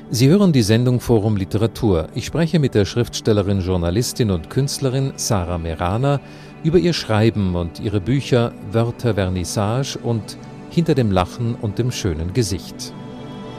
Sie hören die Sendung Forum Literatur. Ich spreche mit der Schriftstellerin, Journalistin und Künstlerin Sarah Merana über ihr Schreiben und ihre Bücher Wörter Vernissage und Hinter dem Lachen und dem schönen Gesicht.